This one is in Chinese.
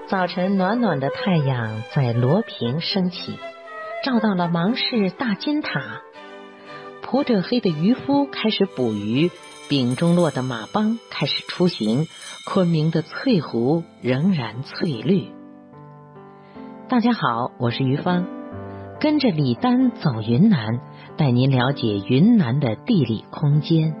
早晨暖暖的太阳在罗平升起，照到了芒市大金塔。蒲者黑的渔夫开始捕鱼，丙中洛的马帮开始出行，昆明的翠湖仍然翠绿。大家好，我是于芳，跟着李丹走云南，带您了解云南的地理空间。